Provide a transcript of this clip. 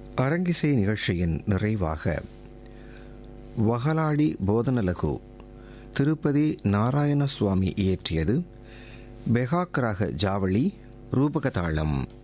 அரங்கிசை நிகழ்ச்சியின் நிறைவாக வகலாடி போதனலகு திருப்பதி நாராயண சுவாமி இயற்றியது பெகாக் ராக ஜாவளி ரூபகதாளம்.